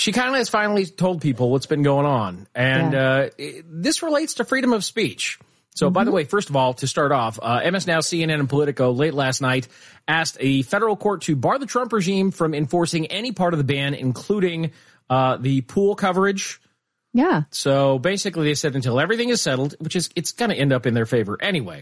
she kind of has finally told people what's been going on. And this relates to freedom of speech. So, by the way, first of all, to start off, MS Now, CNN, and Politico late last night asked a federal court to bar the Trump regime from enforcing any part of the ban, including the pool coverage. Yeah. So basically they said until everything is settled, which is, it's going to end up in their favor anyway.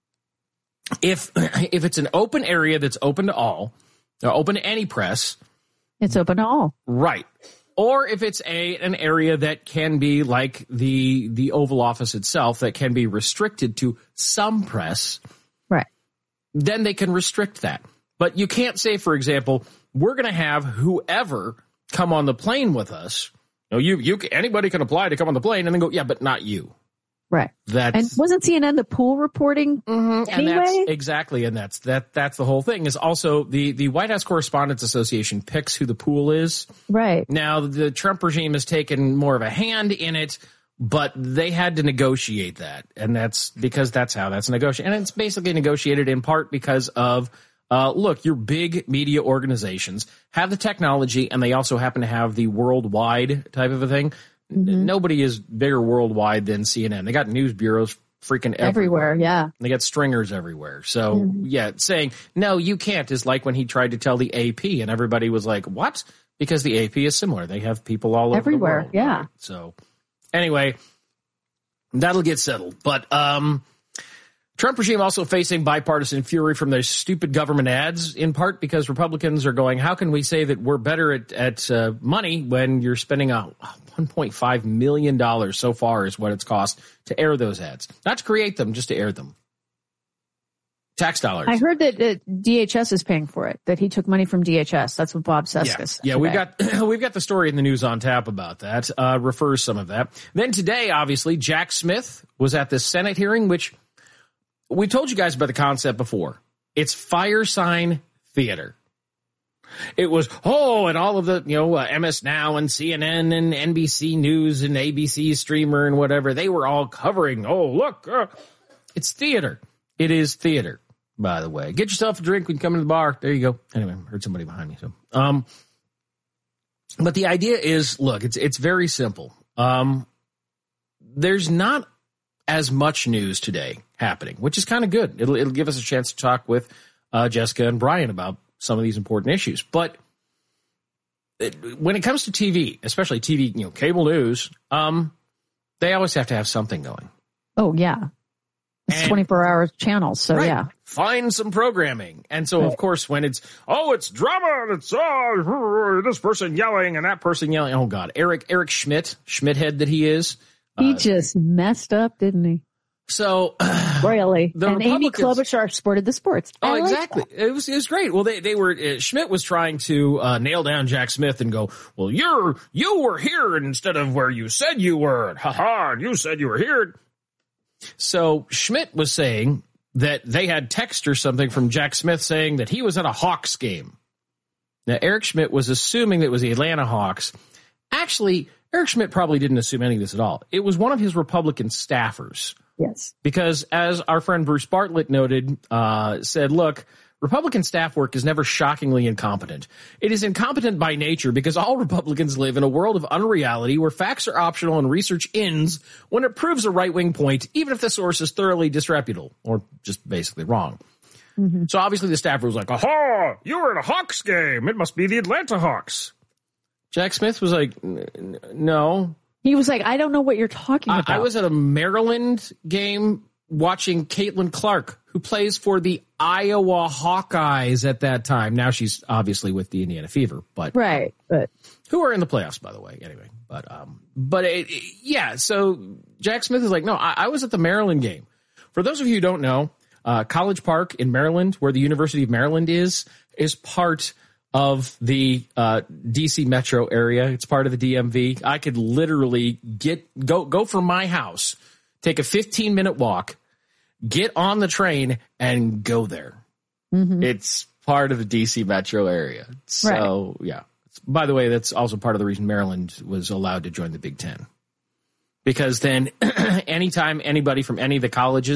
If it's an open area that's open to all, or open to any press. It's open to all. Right. Or if it's an area that can be like the Oval Office itself, that can be restricted to some press. Right. Then they can restrict that. But you can't say, for example, we're going to have whoever come on the plane with us. You anybody can apply to come on the plane and then go, yeah, but not you. Right. And wasn't CNN the pool reporting anyway? And that's that's the whole thing. Is also the White House Correspondents Association picks who the pool is. Right. Now the Trump regime has taken more of a hand in it, but they had to negotiate that, and that's because that's how that's negotiated. And it's basically negotiated in part because of look, your big media organizations have the technology, and they also happen to have the worldwide type of a thing. Nobody is bigger worldwide than CNN. They got news bureaus freaking everywhere. Yeah. They got stringers everywhere. So, saying, no, you can't is like when he tried to tell the AP, and everybody was like, what? Because the AP is similar. They have people all over everywhere. The world. Yeah. Right? So, anyway, that'll get settled. But Trump regime also facing bipartisan fury from their stupid government ads, in part because Republicans are going, how can we say that we're better at money when you're spending $1.5 million so far is what it's cost to air those ads. Not to create them, just to air them. Tax dollars. I heard that DHS is paying for it, that he took money from DHS. That's what Bob Cesca said. Yeah, we've got the story in the news on tap about that, refers some of that. Then today, obviously, Jack Smith was at this Senate hearing, which we told you guys about the concept before. It's fire sign theater. It was, and all of the, MS Now and CNN and NBC News and ABC Streamer and whatever, they were all covering, look, it's theater. It is theater, by the way. Get yourself a drink when you come into the bar. There you go. Anyway, I heard somebody behind me. So, but the idea is, look, it's very simple. There's not as much news today happening, which is kind of good. It'll give us a chance to talk with Jessica and Brian about some of these important issues. But when it comes to TV, especially TV, cable news, they always have to have something going. Oh, yeah. It's 24-hour channels, so right. Yeah. Find some programming. And so, Of course, when it's drama, and it's this person yelling and that person yelling. Oh, God. Eric Schmidhead that he is. He just messed up, didn't he? So royally. And Amy Klobuchar sported the sports. Oh, exactly. It was great. Well, they were Schmidt was trying to nail down Jack Smith and go, well, you were here instead of where you said you were. And you said you were here. So Schmidt was saying that they had text or something from Jack Smith saying that he was at a Hawks game. Now, Eric Schmidt was assuming that it was the Atlanta Hawks. Actually, Eric Schmidt probably didn't assume any of this at all. It was one of his Republican staffers. Yes. Because as our friend Bruce Bartlett noted, said, look, Republican staff work is never shockingly incompetent. It is incompetent by nature because all Republicans live in a world of unreality where facts are optional and research ends when it proves a right-wing point, even if the source is thoroughly disreputable or just basically wrong. Mm-hmm. So obviously the staffer was like, aha, you were at a Hawks game. It must be the Atlanta Hawks. Jack Smith was like, no. He was like, I don't know what you're talking about. I was at a Maryland game watching Caitlin Clark, who plays for the Iowa Hawkeyes at that time. Now she's obviously with the Indiana Fever, but who are in the playoffs, by the way. Anyway, so Jack Smith is like, no, I was at the Maryland game. For those of you who don't know, College Park in Maryland, where the University of Maryland is part of the DC metro area. It's part of the DMV. I could literally go from my house, take a 15-minute walk, get on the train, and go there. Mm-hmm. It's part of the DC metro area. So, yeah. By the way, that's also part of the reason Maryland was allowed to join the Big Ten. Because then anytime anybody from any of the colleges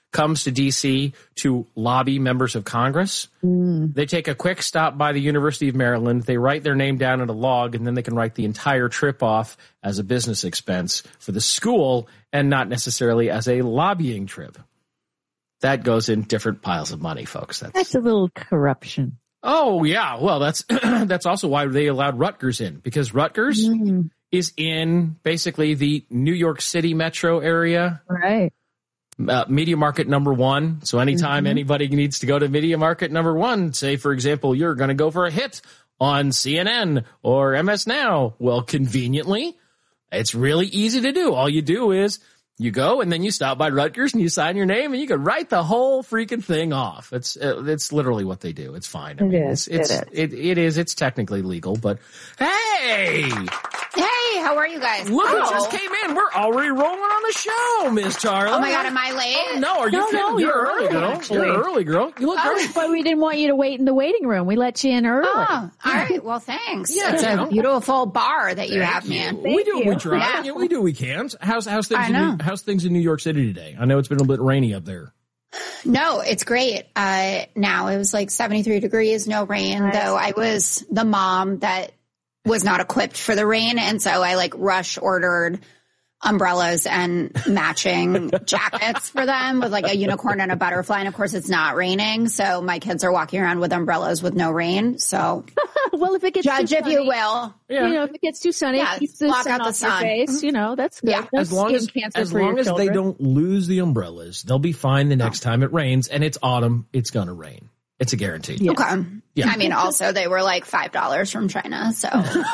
comes to D.C. to lobby members of Congress. They take a quick stop by the University of Maryland. They write their name down in a log, and then they can write the entire trip off as a business expense for the school and not necessarily as a lobbying trip. That goes in different piles of money, folks. That's a little corruption. Oh, yeah. Well, that's that's also why they allowed Rutgers in, because Rutgers is in basically the New York City metro area. Right. Media Market number 1. So anytime anybody needs to go to Media Market number 1, say, for example, you're going to go for a hit on CNN or MS Now. Well, conveniently, it's really easy to do. All you do is you go and then you stop by Rutgers and you sign your name and you can write the whole freaking thing off. It's literally what they do. It's fine. I mean, it is. It's technically legal, but hey, how are you guys? Look who just came in. We're already rolling on the show, Miss Charlie. Oh my God, am I late? Oh, no, are you? No, you're early, girl. actually. You're early, girl. You look great. But we didn't want you to wait in the waiting room. We let you in early. Oh, all right. Well, thanks. Yeah, it's you a know. beautiful bar that you have me in. We do what we you. try. Yeah. Yeah, we do what we can. How's things? I know. How's things in New York City today? I know it's been a bit rainy up there. No, it's great. Now it was like 73 degrees, no rain, though I was the mom that was not equipped for the rain. And so I like rush ordered umbrellas and matching jackets for them with like a unicorn and a butterfly. And of course it's not raining. So my kids are walking around with umbrellas with no rain. So Well, if it gets judge too if sunny, you will. Yeah. You know, if it gets too sunny, Yeah, keep the block sun out the off your sun. face. You know, that's good. Yeah. No As long skin cancer as for your long as they children. don't lose the umbrellas, they'll be fine the next time it rains. And it's autumn. It's going to rain. It's a guarantee. Yeah. Okay. Yeah. I mean, also they were like $5 from China. So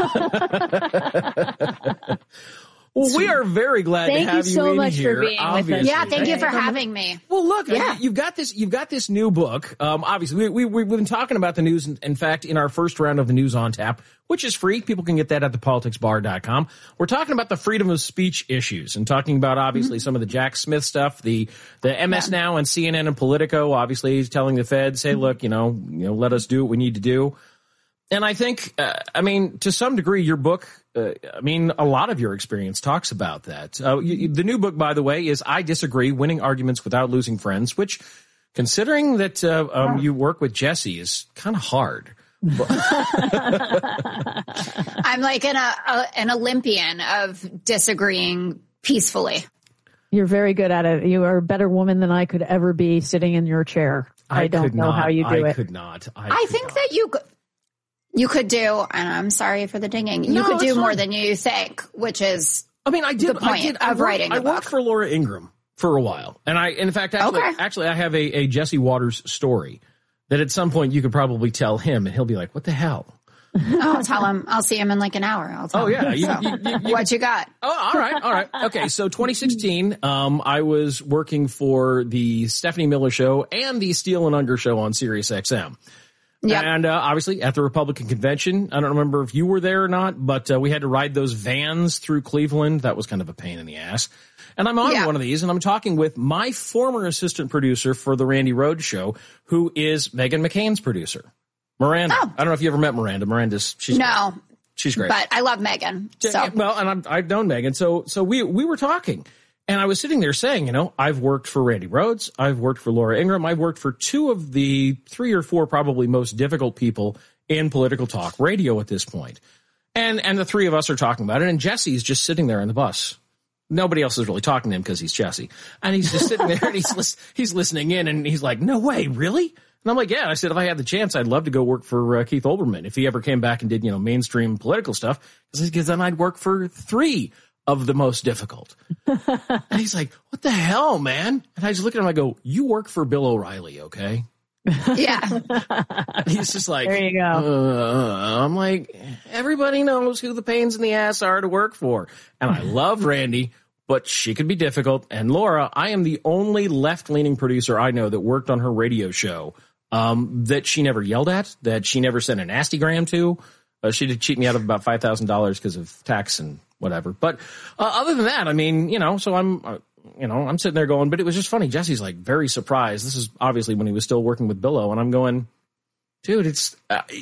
Well, we are very glad Thank to have you so in much for here. being with us. Obviously. yeah, thank you for having me. Well, look, Yeah. you've got this new book. Obviously, we've been talking about the news. In fact, in our first round of the News on Tap, which is free, people can get that at thepoliticsbar.com. We're talking about the freedom of speech issues and talking about obviously some of the Jack Smith stuff, the MS Now and CNN and Politico. Obviously, he's telling the Feds, "Hey, look, you know, let us do what we need to do." And I think, I mean, to some degree, your book, I mean, a lot of your experience talks about that. The new book, by the way, is I Disagree, Winning Arguments Without Losing Friends, which, considering that you work with Jesse, is kind of hard. I'm like an Olympian of disagreeing peacefully. You're very good at it. You are a better woman than I could ever be sitting in your chair. I don't know how you do it. I could not. I think that you could do, and I'm sorry for the dinging, you No, could do it's more fine. than you think, which is I mean, I did. the point of writing I a worked book. for Laura Ingraham for a while, and actually, I have a Jesse Waters story that at some point you could probably tell him, and he'll be like, "What the hell?" I'll tell him. I'll see him in like an hour. I'll tell him. What you got? Oh, all right. Okay, so 2016, I was working for the Stephanie Miller Show and the Steele and Unger Show on Sirius XM. Yep. And obviously at the Republican convention, I don't remember if you were there or not, but we had to ride those vans through Cleveland. That was kind of a pain in the ass. And I'm on one of these, and I'm talking with my former assistant producer for the Randy Rhoads Show, who is Meghan McCain's producer, Miranda. Oh. I don't know if you ever met Miranda. She's No, great. She's great. but I love Meghan. So Well, and I've known Meghan, so we were talking. And I was sitting there saying, I've worked for Randy Rhoads. I've worked for Laura Ingraham. I've worked for 2 of the 3 or 4 probably most difficult people in political talk radio at this point. And the 3 of us are talking about it. And Jesse's just sitting there in the bus. Nobody else is really talking to him because he's Jesse. And he's just sitting there and he's listening in and he's like, "No way, really?" And I'm like, "Yeah." I said, "If I had the chance, I'd love to go work for Keith Olbermann if he ever came back and did, mainstream political stuff, because then I'd work for 3 of the most difficult." And he's like, "What the hell, man?" And I just look at him, I go, "You work for Bill O'Reilly, okay?" yeah, And he's just like, There you go. I'm like, everybody knows who the pains in the ass are to work for. And I love Randy, but she could be difficult. And Laura, I am the only left-leaning producer I know that worked on her radio show that she never yelled at, that she never sent a nastygram to. She did cheat me out of about $5,000 because of tax and whatever. But other than that, I mean, so I'm sitting there going, but it was just funny. Jesse's like very surprised. This is obviously when he was still working with Billo. And I'm going, dude, it's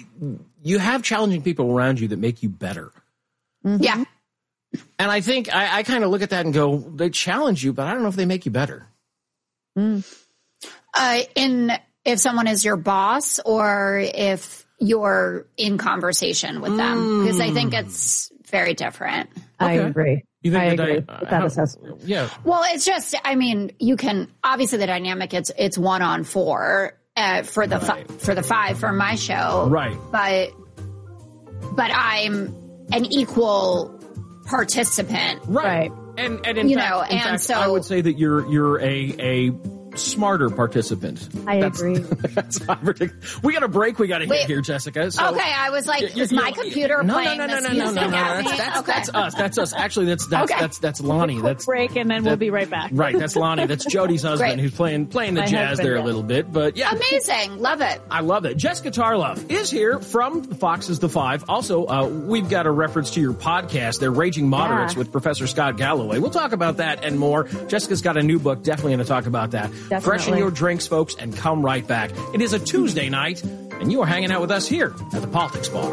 you have challenging people around you that make you better. Mm-hmm. yeah. And I think I kind of look at that and go, they challenge you, but I don't know if they make you better. If someone is your boss or if you're in conversation with them, because I think it's very different. I agree. You think I agree with that assessment. Yeah. Well, it's just, I mean, you can, obviously the dynamic, it's 1-on-4 for the 5 for my show. Right. But I'm an equal participant. Right. And in fact, so I would say that you're a smarter participant. I agree. That's not ridiculous. We got a break. We got to hit here, Jessica. So, okay, I was like, is my computer playing this music at me? That's us. That's us. Actually, that's Lonnie. That's break, and then we'll be right back. Right, that's Lonnie. That's Jody's husband who's playing the jazz there a little bit. But yeah, amazing. Love it. I love it. Jessica Tarlov is here from Fox's The Five. Also, we've got a reference to your podcast. They're Raging Moderates with Professor Scott Galloway. We'll talk about that and more. Jessica's got a new book. Definitely going to talk about that. Definitely. Freshen your drinks, folks, and come right back. It is a Tuesday night, and you are hanging out with us here at the Politics Bar.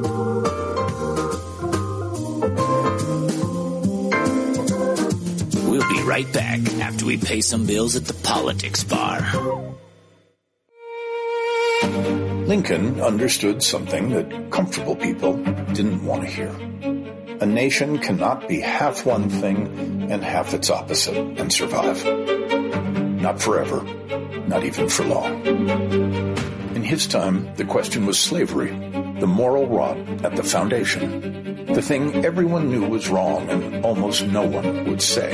We'll be right back after we pay some bills at the Politics Bar. Lincoln understood something that comfortable people didn't want to hear. A nation cannot be half one thing and half its opposite and survive. Not forever, not even for long. In his time, the question was slavery, the moral rot at the foundation, the thing everyone knew was wrong and almost no one would say.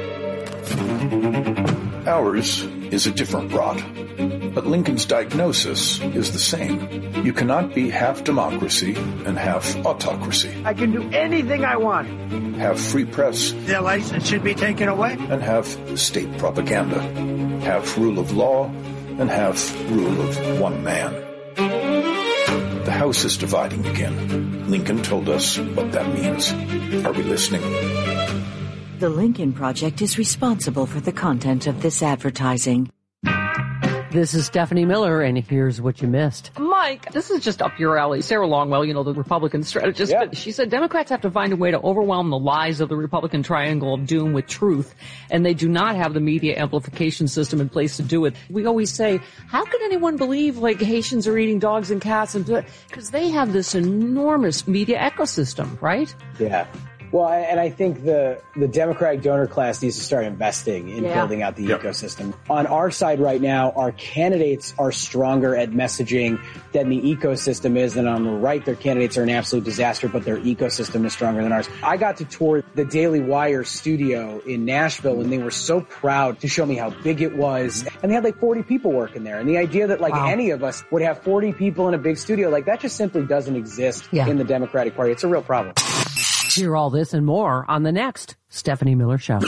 Ours is a different rot, but Lincoln's diagnosis is the same. You cannot be half democracy and half autocracy. I can do anything I want. Have free press. Their license should be taken away. And have state propaganda. Have rule of law and have rule of one man. The House is dividing again. Lincoln told us what that means. Are we listening? The Lincoln Project is responsible for the content of this advertising. This is Stephanie Miller, and here's what you missed. Mike, this is just up your alley. Sarah Longwell, the Republican strategist, but she said Democrats have to find a way to overwhelm the lies of the Republican triangle of doom with truth, and they do not have the media amplification system in place to do it. We always say, how can anyone believe, Haitians are eating dogs and cats? Because they have this enormous media ecosystem, right? Yeah. Well, and I think the Democratic donor class needs to start investing in building out the ecosystem. On our side right now, our candidates are stronger at messaging than the ecosystem is. And on the right, their candidates are an absolute disaster, but their ecosystem is stronger than ours. I got to tour the Daily Wire studio in Nashville, and they were so proud to show me how big it was. And they had 40 people working there. And the idea that any of us would have 40 people in a big studio, that just simply doesn't exist in the Democratic Party. It's a real problem. Hear all this and more on the next Stephanie Miller Show.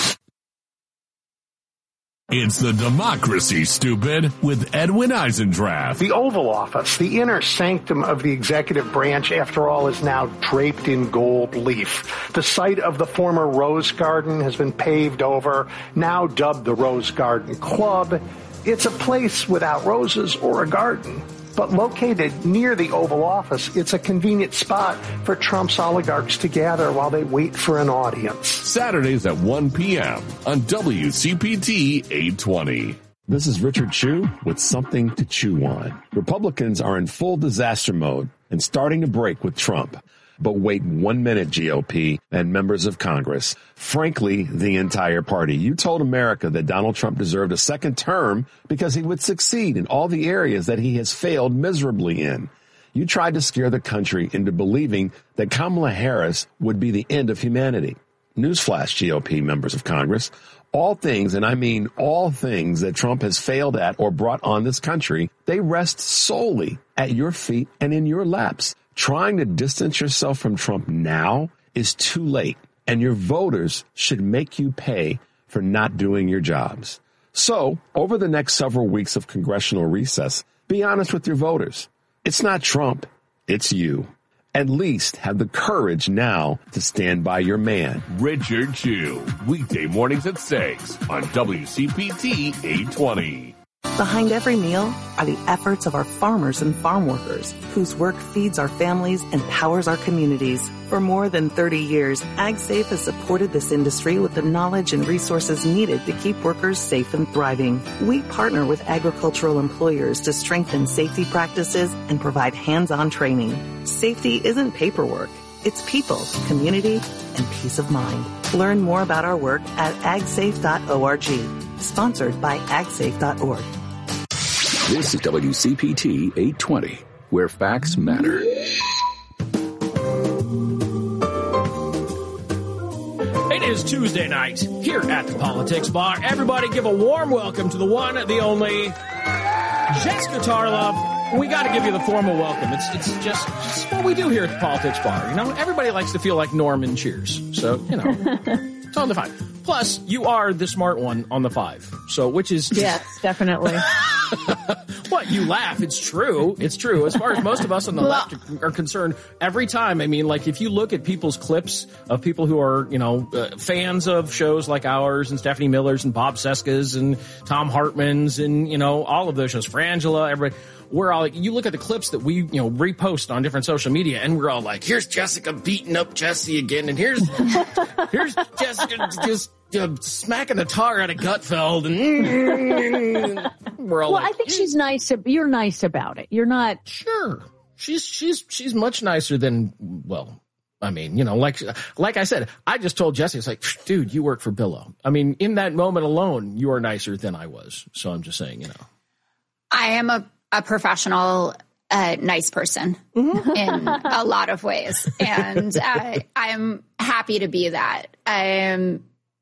It's the Democracy, Stupid, with Edwin Eisendrath. The Oval Office, the inner sanctum of the executive branch, after all, is now draped in gold leaf. The site of the former Rose Garden has been paved over, now dubbed the Rose Garden Club. It's a place without roses or a garden. But located near the Oval Office, it's a convenient spot for Trump's oligarchs to gather while they wait for an audience. Saturdays at 1 p.m. on WCPT 820. This is Richard Chew with something to chew on. Republicans are in full disaster mode and starting to break with Trump. But wait 1 minute, GOP and members of Congress. Frankly, the entire party. You told America that Donald Trump deserved a second term because he would succeed in all the areas that he has failed miserably in. You tried to scare the country into believing that Kamala Harris would be the end of humanity. Newsflash, GOP members of Congress. All things, and I mean all things that Trump has failed at or brought on this country, they rest solely at your feet and in your laps. Trying to distance yourself from Trump now is too late, and your voters should make you pay for not doing your jobs. So, over the next several weeks of congressional recess, be honest with your voters. It's not Trump, it's you. At least have the courage now to stand by your man. Richard Chew, weekday mornings at 6 on WCPT 820. Behind every meal are the efforts of our farmers and farm workers, whose work feeds our families and powers our communities. For more than 30 years, AgSafe has supported this industry with the knowledge and resources needed to keep workers safe and thriving. We partner with agricultural employers to strengthen safety practices and provide hands-on training. Safety isn't paperwork. It's people, community, and peace of mind. Learn more about our work at agsafe.org. Sponsored by agsafe.org. This is WCPT 820, where facts matter. It is Tuesday night here at the Politics Bar. Everybody give a warm welcome to the one, the only, Jessica Tarlov. We got to give you the formal welcome. It's just what we do here at the Politics Bar. You know, everybody likes to feel like Norman Cheers. So, you know, it's on the 5. Plus, you are the smart one on the 5. So, which is... Yes, definitely. What? You laugh. It's true. It's true. As far as most of us on the left are concerned, every time, I mean, like, if you look at people's clips of people who are, you know, fans of shows like ours and Stephanie Miller's and Bob Seska's and Tom Hartman's and, you know, all of those shows, Frangela, everybody... We're all like, you look at the clips that we, you know, repost on different social media, and we're all like, here's Jessica beating up Jesse again, and here's Jessica just smacking the tar out of Gutfeld, and we're all like, I think she's nice. You're nice about it. You're not. Sure. She's much nicer than, well, I mean, you know, like I said, I just told Jesse, it's like, dude, you work for Billo. I mean, in that moment alone, you are nicer than I was. So I'm just saying, you know. I am a professional, nice person in a lot of ways. And I'm happy to be that. I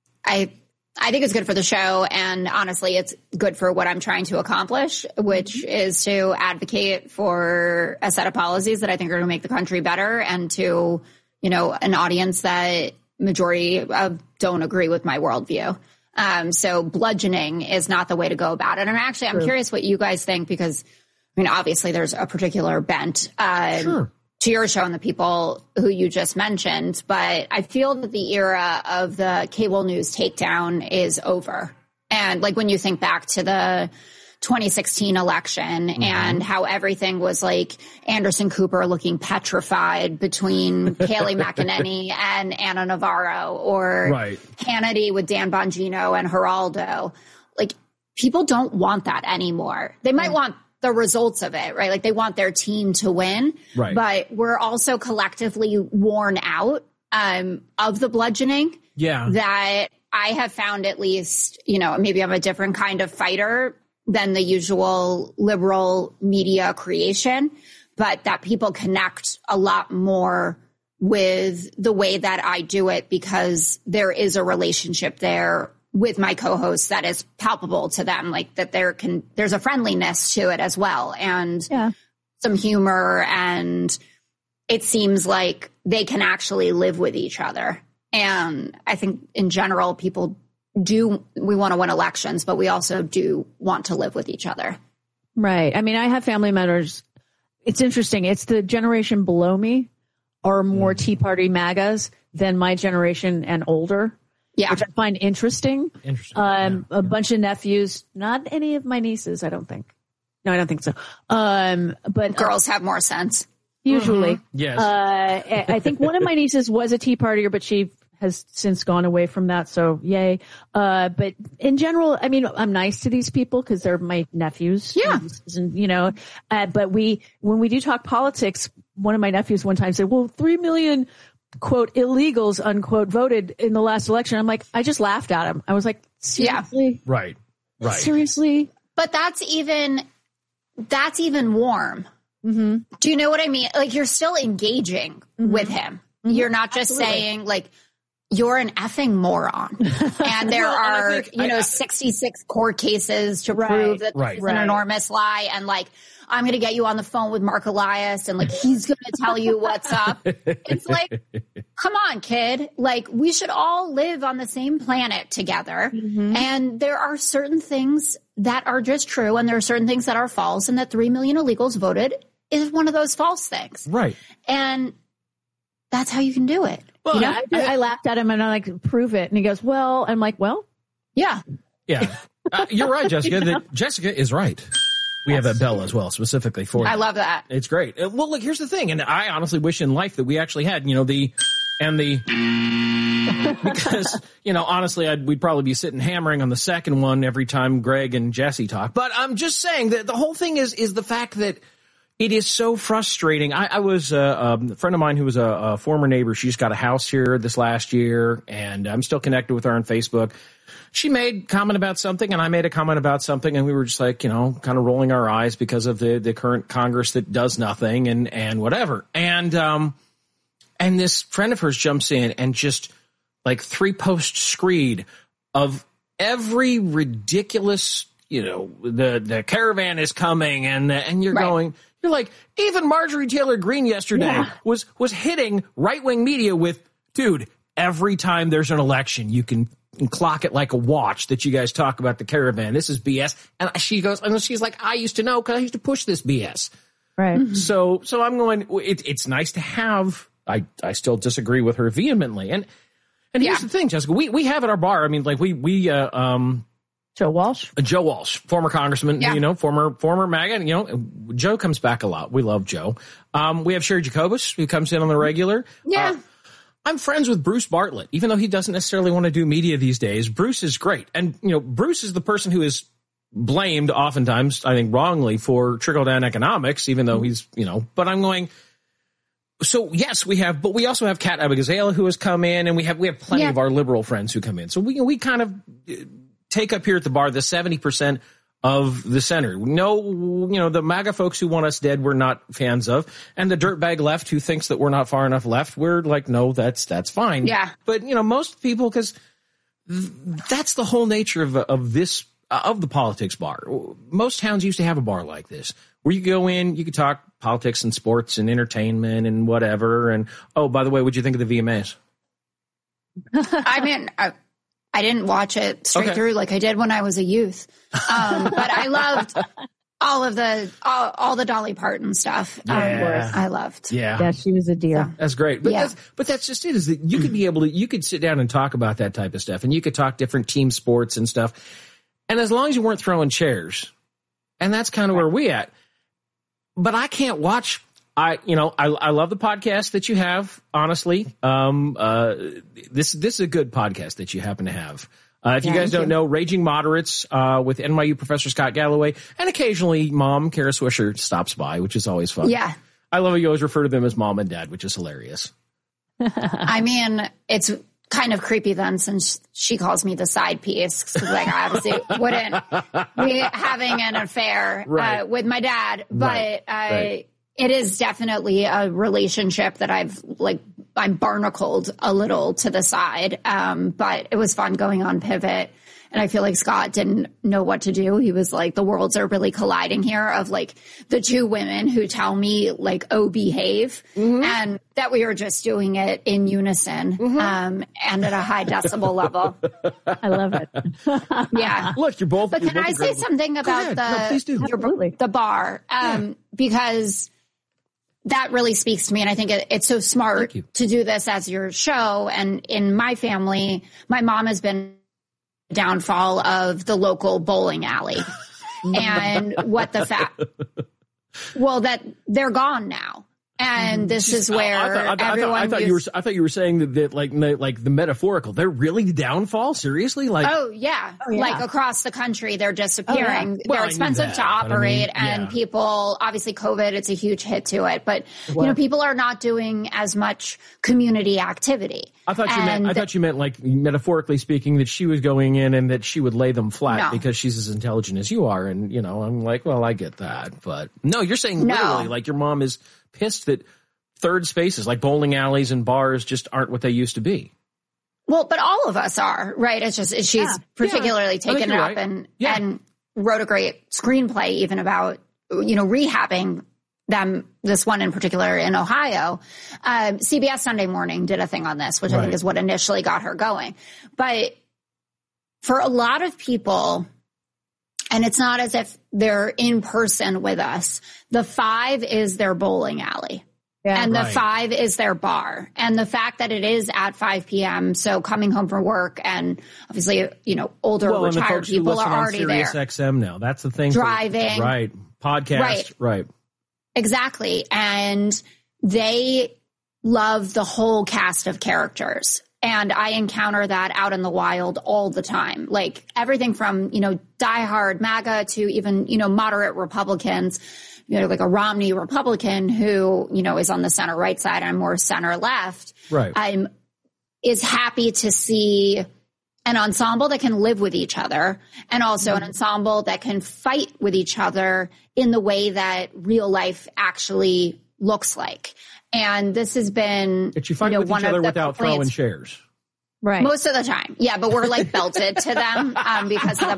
think it's good for the show. And honestly, it's good for what I'm trying to accomplish, which is to advocate for a set of policies that I think are going to make the country better, and to, you know, an audience that majority don't agree with my worldview. So bludgeoning is not the way to go about it. And I'm curious what you guys think, because I mean, obviously there's a particular bent to your show and the people who you just mentioned, but I feel that the era of the cable news takedown is over. And like when you think back to the 2016 election and how everything was like Anderson Cooper looking petrified between Kayleigh McEnany and Ana Navarro, or Hannity with Dan Bongino and Geraldo. Like, people don't want that anymore. They might want the results of it, right? Like, they want their team to win, but we're also collectively worn out of the bludgeoning. Yeah. That I have found, at least, you know, maybe I'm a different kind of fighter than the usual liberal media creation, but that people connect a lot more with the way that I do it, because there is a relationship there with my co-hosts that is palpable to them, like that there's a friendliness to it as well, and some humor, and it seems like they can actually live with each other. And I think in general, people we want to win elections, but we also do want to live with each other. Right. I mean, I have family members. It's interesting. It's the generation below me are more Tea Party MAGAs than my generation and older. Yeah. Which I find interesting. A bunch of nephews, not any of my nieces, I don't think. No, I don't think so. But girls have more sense. Usually. Yes. I think one of my nieces was a Tea Partier, but she has since gone away from that. So yay. But in general, I mean, I'm nice to these people because they're my nephews. Yeah. And, you know, but when we do talk politics, one of my nephews one time said, well, 3 million, quote, illegals, unquote, voted in the last election. I'm like, I just laughed at him. I was like, seriously? Yeah. Right. Seriously? But that's even warm. Mm-hmm. Do you know what I mean? Like, you're still engaging with him. Mm-hmm. You're not just saying, like, you're an effing moron. And there are, 66 court cases to prove that it's an enormous lie. And, like, I'm going to get you on the phone with Mark Elias, and, like, he's going to tell you what's up. It's like, come on, kid. Like, we should all live on the same planet together. Mm-hmm. And there are certain things that are just true, and there are certain things that are false, and that 3 million illegals voted is one of those false things. Right. And that's how you can do it. Well, I laughed at him and I'm like, prove it. And he goes, well, I'm like, well, yeah. Yeah. You're right, Jessica. Jessica is right. We have that bell as well, specifically for I love that. It's great. Well, look, here's the thing, and I honestly wish in life that we actually had, because, honestly, we'd probably be sitting hammering on the second one every time Greg and Jesse talk. But I'm just saying that the whole thing is the fact that it is so frustrating. I was a friend of mine who was a former neighbor. She just got a house here this last year, and I'm still connected with her on Facebook. She made a comment about something, and I made a comment about something, and we were just like, kind of rolling our eyes because of the current Congress that does nothing and whatever. And this friend of hers jumps in and just like 3-post screed of every ridiculous, the caravan is coming, and you're going. You're like, even Marjorie Taylor Greene yesterday was hitting right-wing media with, dude, every time there's an election, you can clock it like a watch that you guys talk about the caravan. This is BS. And she goes, and she's like, I used to know because I used to push this BS. Right. Mm-hmm. So I'm going, it's nice to have, I still disagree with her vehemently. And here's the thing, Jessica, we have at our bar, I mean, like Joe Walsh? Joe Walsh, former congressman, former MAGA, Joe comes back a lot. We love Joe. We have Sherry Jacobus, who comes in on the regular. Yeah. I'm friends with Bruce Bartlett, even though he doesn't necessarily want to do media these days. Bruce is great. And, Bruce is the person who is blamed oftentimes, I think wrongly, for trickle-down economics, even though he's, but I'm going, so yes, but we also have Kat Abigazela who has come in, and we have plenty of our liberal friends who come in. So we kind of take up here at the bar the 70% of the center. No, the MAGA folks who want us dead, we're not fans of. And the dirtbag left who thinks that we're not far enough left, we're like, no, that's fine. Yeah. But, most people, because that's the whole nature of the politics bar. Most towns used to have a bar like this, where you go in, you could talk politics and sports and entertainment and whatever. And, oh, by the way, what'd you think of the VMAs? I mean, I didn't watch it straight through like I did when I was a youth. But I loved all the Dolly Parton stuff. I loved. Yeah, she was a dear. So, that's great. But that's just it, is that you could you could sit down and talk about that type of stuff, and you could talk different team sports and stuff. And as long as you weren't throwing chairs, and that's kind of where we at. But I can't watch. I love the podcast that you have, honestly. This is a good podcast that you happen to have. If you guys don't know, Raging Moderates, with NYU Professor Scott Galloway, and occasionally Mom, Kara Swisher, stops by, which is always fun. Yeah. I love how you always refer to them as Mom and Dad, which is hilarious. I mean, it's kind of creepy then, since she calls me the side piece, because like I obviously wouldn't be having an affair with my dad, but it is definitely a relationship that I'm barnacled a little to the side. But it was fun going on Pivot. And I feel like Scott didn't know what to do. He was like, the worlds are really colliding here, of like the two women who tell me like, oh, behave. Mm-hmm. And that we were just doing it in unison, and at a high decibel level. I love it. Yeah. Look, you're both. But can I say something about the bar? Because that really speaks to me. And I think it's so smart to do this as your show. And in my family, my mom has been downfall of the local bowling alley. And that they're gone now. And this is where I thought you were saying that like the metaphorical. They're really the downfall? Seriously? Like like across the country, they're disappearing. Oh, yeah. Well, they're expensive to operate, and people, obviously COVID, it's a huge hit to it. But people are not doing as much community activity. I thought you meant like metaphorically speaking that she was going in and that she would lay them flat because she's as intelligent as you are. And I'm like, well, I get that, but no, you're saying literally like your mom is pissed that third spaces like bowling alleys and bars just aren't what they used to be. Well, but all of us are, right? It's just she's particularly taken it up and wrote a great screenplay even about rehabbing them. This one in particular in Ohio, CBS Sunday Morning did a thing on this, which I think is what initially got her going. But for a lot of people, and it's not as if they're in person with us, the 5 is their bowling alley. And the 5 is their bar. And the fact that it is at 5 p.m., so coming home from work and obviously, older retired people are already there. XM now. That's the thing. Driving. Right. Podcast. Right. Exactly. And they love the whole cast of characters. And I encounter that out in the wild all the time. Like everything from, diehard MAGA to even, moderate Republicans, like a Romney Republican who, is on the center right side. I'm more center left. Right. Is happy to see an ensemble that can live with each other and also an ensemble that can fight with each other in the way that real life actually looks like. And this has been, that you fight with each other without throwing chairs. Right. Most of the time. Yeah, but we're like belted to them because of the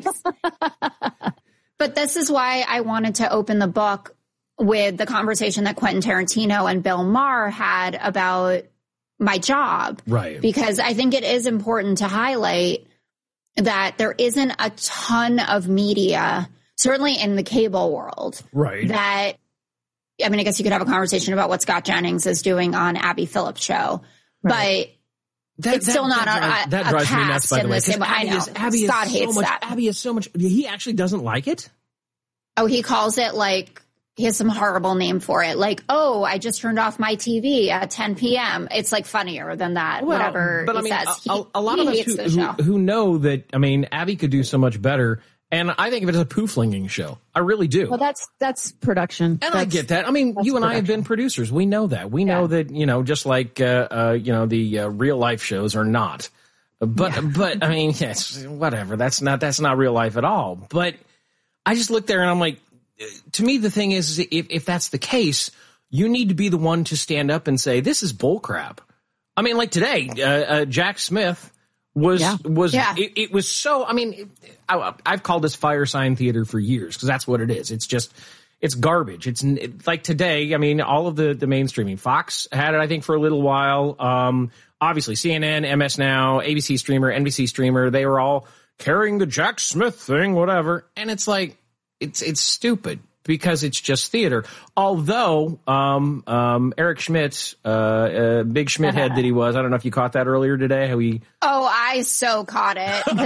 mics. But this is why I wanted to open the book with the conversation that Quentin Tarantino and Bill Maher had about my job. Right. Because I think it is important to highlight that there isn't a ton of media, certainly in the cable world. Right. I guess you could have a conversation about what Scott Jennings is doing on Abby Phillips' show. Right. But it's still not that drives me nuts, by the way. I know. Scott hates that. Abby is so much. He actually doesn't like it. Oh, he calls it he has some horrible name for it. I just turned off my TV at 10 p.m. It's funnier than that. Well, whatever but he says. A lot of us who know that, Abby could do so much better. And I think of it as a poof-flinging show. I really do. Well, that's production. And I get that. You and I have been producers. We know that. We know that, just like, the real life shows are not. But yes, whatever. That's not real life at all. But I just look there and I'm like, to me, the thing is, if that's the case, you need to be the one to stand up and say, this is bullcrap. Like today, Jack Smith it was so, I've called this fire sign theater for years because that's what it is. It's garbage. It's like today. All of the mainstreaming, Fox had it, I think, for a little while. Obviously CNN, MS Now, ABC Streamer, NBC Streamer, they were all carrying the Jack Smith thing, whatever. And it's like, it's stupid because it's just theater. Although, Eric Schmidt, big Schmidt head that he was, I don't know if you caught that earlier today, how he. Oh, I so caught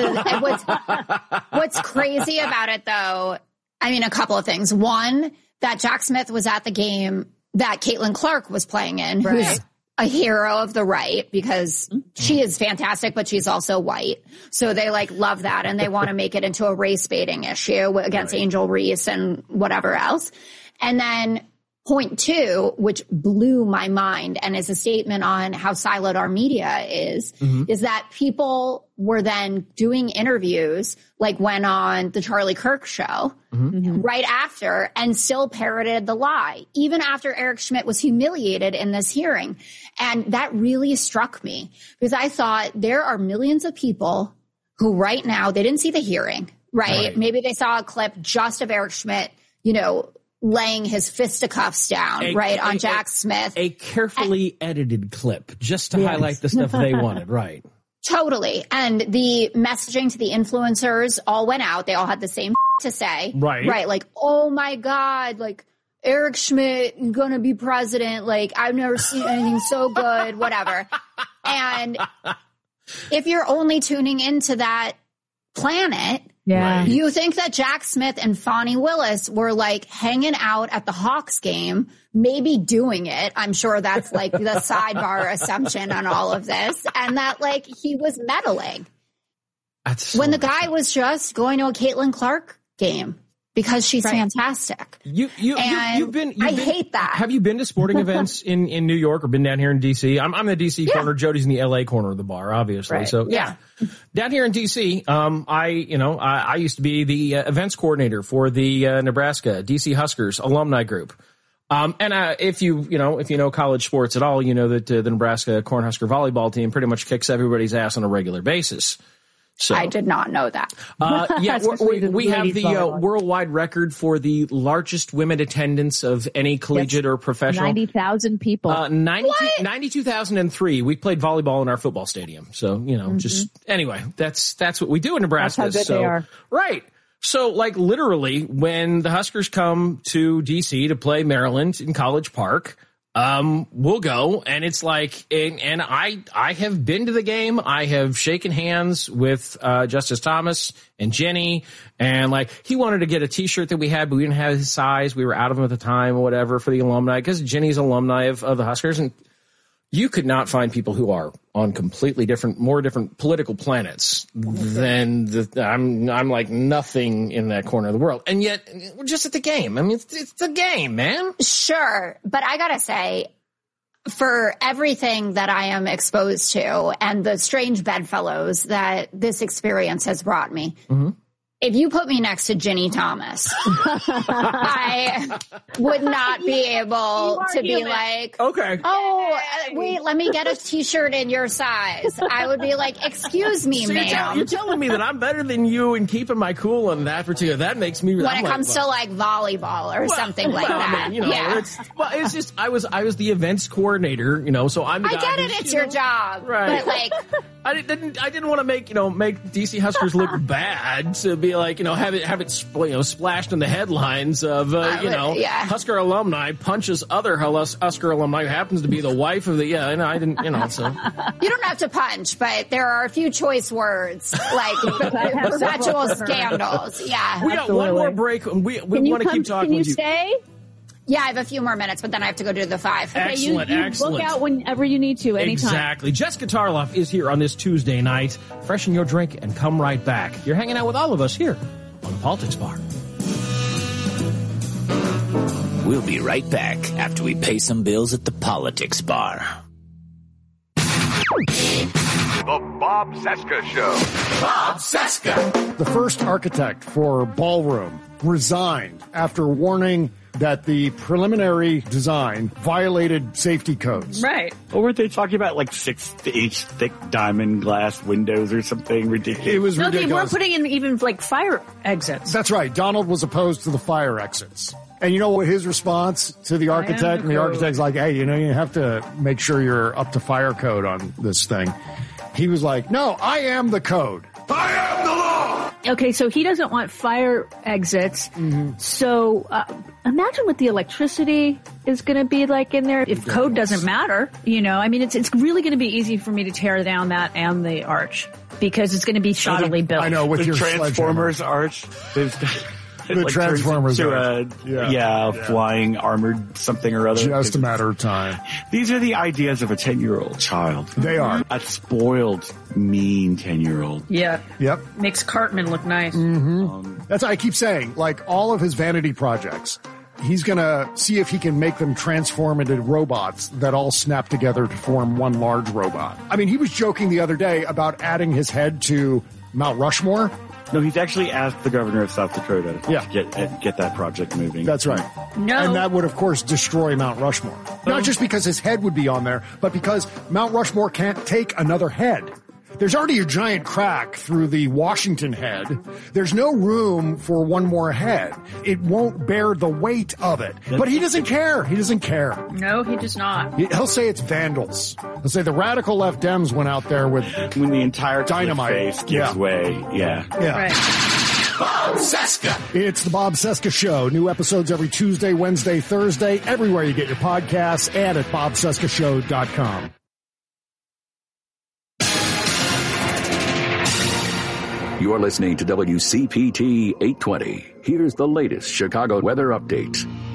it. What's crazy about it though, a couple of things. One, that Jack Smith was at the game that Caitlin Clark was playing in, who's a hero of the right because she is fantastic, but she's also white. So they love that. And they want to make it into a race baiting issue against Angel Reese and whatever else. And then point 2, which blew my mind and is a statement on how siloed our media is that people were then doing interviews when on the Charlie Kirk show right after and still parroted the lie, even after Eric Schmidt was humiliated in this hearing. And that really struck me because I thought there are millions of people who right now, they didn't see the hearing, right? Maybe they saw a clip just of Eric Schmidt, laying his fisticuffs down, on Jack Smith. A carefully edited clip just to highlight the stuff they wanted, right? Totally. And the messaging to the influencers all went out. They all had the same to say. Right. Oh my God, Eric Schmidt going to be president. I've never seen anything so good, whatever. And if you're only tuning into that planet, you think that Jack Smith and Fonnie Willis were hanging out at the Hawks game, maybe doing it. I'm sure that's the sidebar assumption on all of this. And that he was meddling when the guy was just going to a Caitlin Clark game because she's fantastic. I hate that. Have you been to sporting events in New York or been down here in DC? I'm in the DC corner. Jody's in the LA corner of the bar, obviously. Right. So down here in DC, I used to be the events coordinator for the Nebraska DC Huskers alumni group. And if you know college sports at all, you know that the Nebraska Cornhusker volleyball team pretty much kicks everybody's ass on a regular basis. So, I did not know that. We have the worldwide record for the largest women attendance of any collegiate or professional. 90,000 people. 92,003. We played volleyball in our football stadium. So, anyway, that's what we do in Nebraska. That's how good they are. Right. So, literally, when the Huskers come to D.C. to play Maryland in College Park, we'll go. And it's like, and I have been to the game. I have shaken hands with Justice Thomas and Jenny, and like he wanted to get a T-shirt that we had, but we didn't have his size. We were out of them at the time or whatever for the alumni, because Jenny's alumni of the Huskers, and you could not find people who are on completely more different political planets than I'm like nothing in that corner of the world. And yet we're just at the game. I mean, it's the game, man. Sure. But I gotta say, for everything that I am exposed to and the strange bedfellows that this experience has brought me, if you put me next to Ginny Thomas, I would not be able to be like, okay, wait, let me get a T-shirt in your size. I would be like, excuse me, so ma'am. You're telling me that I'm better than you in keeping my cool on that particular. That makes me. When it comes to like volleyball or something like that. I mean, it's just I was the events coordinator, so I'm. I get it. It's your job, right? But like, I didn't want to make DC Huskers look bad to be like, have it splashed in the headlines of Husker alumni punches other Husker alumni who happens to be the wife of the and I didn't so you don't have to punch, but there are a few choice words like perpetual scandals. Yeah, we got one more break. We want to keep talking. Can you with you. stay? Yeah, I have a few more minutes, but then I have to go do the 5. Okay, excellent. Book out whenever you need to, anytime. Exactly. Jessica Tarloff is here on this Tuesday night. Freshen your drink and come right back. You're hanging out with all of us here on the Politics Bar. We'll be right back after we pay some bills at the Politics Bar. The Bob Cesca Show. Bob Cesca. The first architect for Ballroom resigned after warning that the preliminary design violated safety codes. Right. Well, weren't they talking about like 6-inch thick diamond glass windows or something ridiculous? It was ridiculous. They weren't putting in even like fire exits. That's right. Donald was opposed to the fire exits. And you know what his response to the architect? And the architect's like, hey, you have to make sure you're up to fire code on this thing. He was like, no, I am the code. I am the law. Okay, so he doesn't want fire exits. Mm-hmm. So imagine what the electricity is going to be like in there if code doesn't matter. I mean, it's really going to be easy for me to tear down that and the arch because it's going to be shoddily built. I know, with your Transformers arch. The Transformers flying armored something or other. Just a matter of time. These are the ideas of a 10-year-old child. They are. A spoiled, mean 10-year-old. Yeah. Yep. Makes Cartman look nice. Mm-hmm. That's what I keep saying. Like all of his vanity projects, he's going to see if he can make them transform into robots that all snap together to form one large robot. I mean, he was joking the other day about adding his head to Mount Rushmore. No, he's actually asked the governor of South Dakota to get that project moving. That's right. No. And that would, of course, destroy Mount Rushmore. Not just because his head would be on there, but because Mount Rushmore can't take another head. There's already a giant crack through the Washington head. There's no room for one more head. It won't bear the weight of it. But he doesn't care. He doesn't care. No, he does not. He'll say it's vandals. He'll say the radical left Dems went out there with when the entire dynamite face gives way. Yeah. Right. Bob Cesca. It's the Bob Cesca Show. New episodes every Tuesday, Wednesday, Thursday, everywhere you get your podcasts and at bobcescashow.com. You're listening to WCPT 820. Here's the latest Chicago weather update.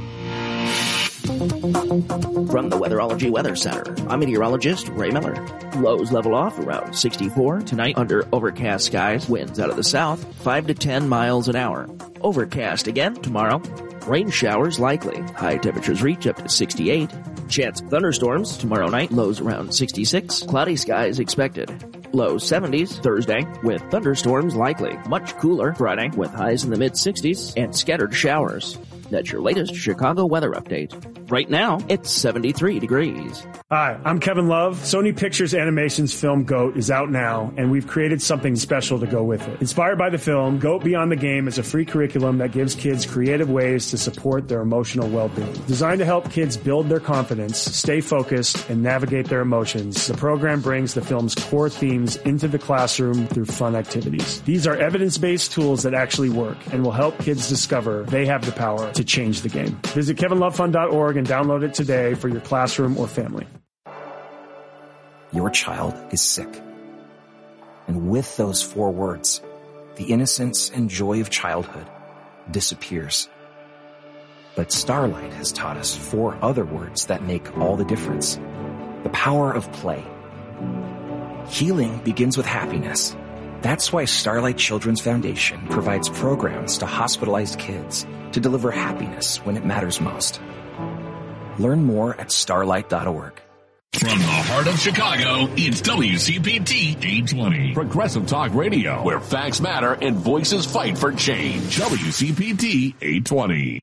From the Weatherology Weather Center, I'm meteorologist Ray Miller. Lows level off around 64. Tonight under overcast skies, winds out of the south, 5 to 10 miles an hour. Overcast again tomorrow. Rain showers likely. High temperatures reach up to 68. Chance of thunderstorms tomorrow night, lows around 66. Cloudy skies expected. Low 70s Thursday with thunderstorms likely. Much cooler Friday with highs in the mid-60s and scattered showers. That's your latest Chicago weather update. Right now, it's 73 degrees. Hi, I'm Kevin Love. Sony Pictures Animation's film GOAT is out now, and we've created something special to go with it. Inspired by the film, GOAT Beyond the Game is a free curriculum that gives kids creative ways to support their emotional well-being. Designed to help kids build their confidence, stay focused, and navigate their emotions, the program brings the film's core themes into the classroom through fun activities. These are evidence-based tools that actually work and will help kids discover they have the power to change the game. Visit kevinlovefund.org and download it today for your classroom or family. Your child is sick. And with those 4 words, the innocence and joy of childhood disappears. But Starlight has taught us 4 other words that make all the difference. The power of play. Healing begins with happiness. That's why Starlight Children's Foundation provides programs to hospitalized kids to deliver happiness when it matters most. Learn more at starlight.org. From the heart of Chicago, it's WCPT 820. Progressive Talk Radio, where facts matter and voices fight for change. WCPT 820.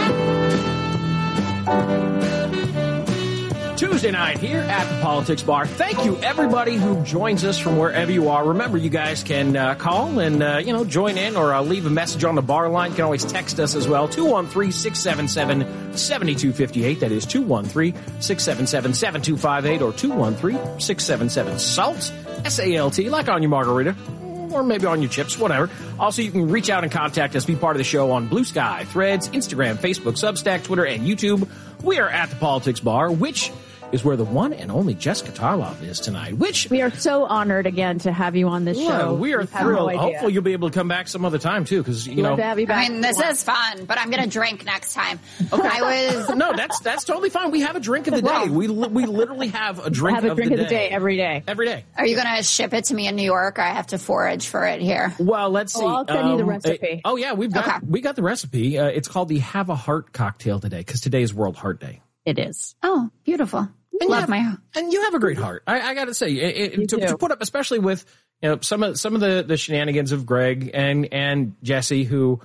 Tuesday night here at the Politics Bar. Thank you, everybody who joins us from wherever you are. Remember, you guys can call and, join in or leave a message on the bar line. You can always text us as well. 213-677-7258. That is 213-677-7258 or 213-677-SALT, S-A-L-T, like on your margarita. Or maybe on your chips, whatever. Also, you can reach out and contact us, be part of the show on Blue Sky, Threads, Instagram, Facebook, Substack, Twitter, and YouTube. We are at the Politics Bar, which is where the one and only Jessica Tarlov is tonight. Which we are so honored again to have you on this show. We are thrilled. Hopefully, you'll be able to come back some other time too, because love to have you back. I mean, this is fun, but I'm going to drink next time. Okay. No, that's totally fine. We have a drink of the day. We literally have a drink. Have a drink of the day every day. Every day. Are you going to ship it to me in New York? Or I have to forage for it here. Well, let's see. I'll send you the recipe. We got the recipe. It's called the Have a Heart cocktail today because today is World Heart Day. It is. Oh, beautiful. And you have a great heart. I got to say, to put up, especially with some of the shenanigans of Greg and Jesse, who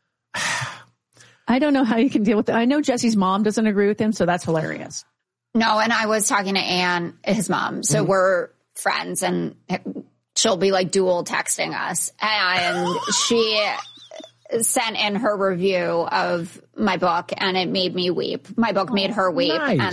I don't know how you can deal with it. I know Jesse's mom doesn't agree with him, so that's hilarious. No, and I was talking to Anne, his mom, so we're friends, and she'll be like dual texting us, and she sent in her review of my book, and it made me weep. My book made her weep. Nice. And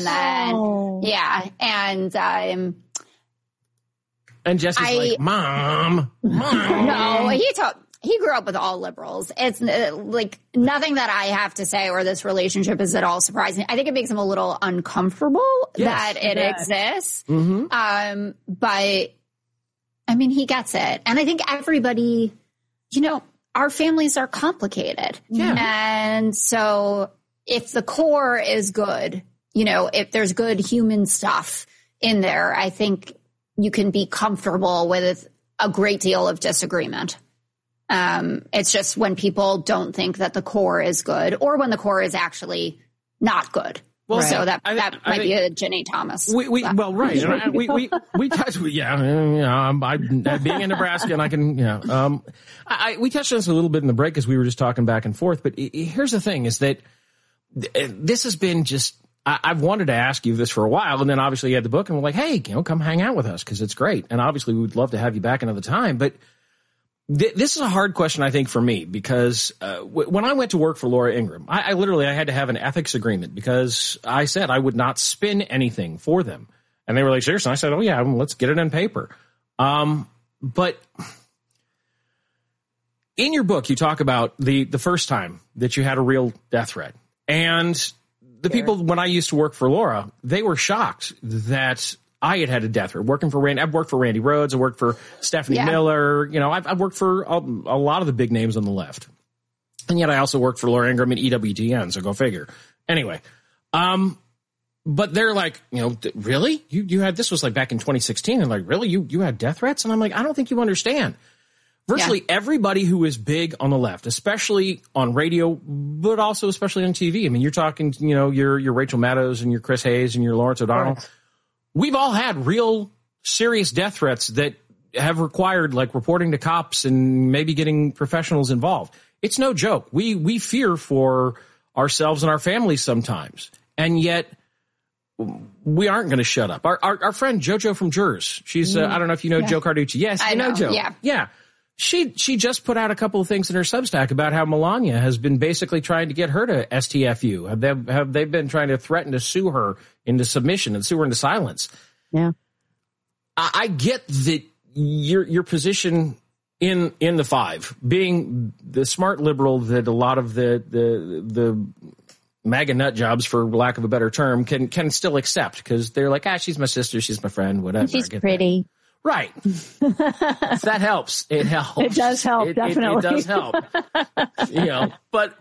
then, and Jesse's like, Mom. No, he grew up with all liberals. It's like nothing that I have to say or this relationship is at all surprising. I think it makes him a little uncomfortable that it exists. Mm-hmm. But I mean, he gets it. And I think everybody, our families are complicated. Yeah. And so if the core is good, if there's good human stuff in there, I think you can be comfortable with a great deal of disagreement. It's just when people don't think that the core is good or when the core is actually not good. Well, so that might be a Ginny Thomas. Right. we touched, being in Nebraska, and I can, we touched on this a little bit in the break as we were just talking back and forth. But here's the thing: is that this has been just. I've wanted to ask you this for a while, and then obviously you had the book, and we're like, hey, come hang out with us because it's great, and obviously we would love to have you back another time, but. This is a hard question, I think, for me, because when I went to work for Laura Ingraham, I literally had to have an ethics agreement because I said I would not spin anything for them. And they were like, seriously? And I said, oh, yeah, let's get it in paper. But in your book, you talk about the first time that you had a real death threat. And the people, when I used to work for Laura, they were shocked that I had a death threat. I've worked for Randy Rhodes. I worked for Stephanie Miller. I've worked for a lot of the big names on the left. And yet I also worked for Laura Ingraham and EWTN, so go figure. Anyway, but they're like, really? You had, this was like back in 2016, and like, really? You had death threats? And I'm like, I don't think you understand. Virtually everybody who is big on the left, especially on radio, but also especially on TV. I mean, you're talking, your Rachel Maddows and your Chris Hayes and your Lawrence O'Donnell. Right. We've all had real serious death threats that have required like reporting to cops and maybe getting professionals involved. It's no joke. We fear for ourselves and our families sometimes. And yet we aren't going to shut up. Our friend JoJo from Jurors, she's, I don't know if you know Joe Carducci. Yes, I know Joe. Yeah. She just put out a couple of things in her Substack about how Melania has been basically trying to get her to STFU. Have they been trying to threaten to sue her into submission and sue her into silence? Yeah. I get that your position in the five, being the smart liberal that a lot of the MAGA nut jobs, for lack of a better term, can still accept, because they're like, she's my sister, she's my friend, whatever. She's pretty. That. Right. That helps. It helps. It does help, definitely. It does help. But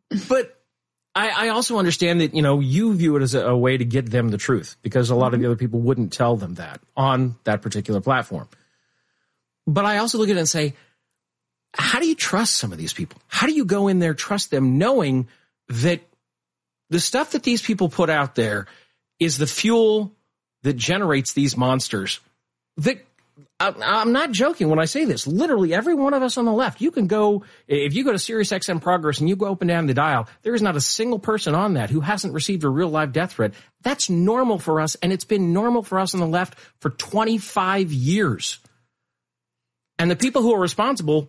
I also understand that, you view it as a way to get them the truth, because a lot of the other people wouldn't tell them that on that particular platform. But I also look at it and say, how do you trust some of these people? How do you go in there, trust them, knowing that the stuff that these people put out there is the fuel that generates these monsters? That I'm not joking when I say this. Literally, every one of us on the left, you can go, if you go to SiriusXM Progress and you go up and down the dial, there is not a single person on that who hasn't received a real live death threat. That's normal for us, and it's been normal for us on the left for 25 years. And the people who are responsible,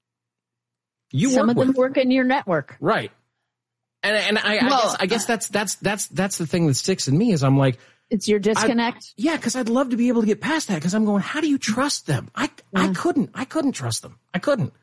some of them work in your network. Right. And I guess that's the thing that sticks in me, is I'm like, it's your disconnect. Because I'd love to be able to get past that, because I'm going, how do you trust them? I couldn't trust them. I couldn't.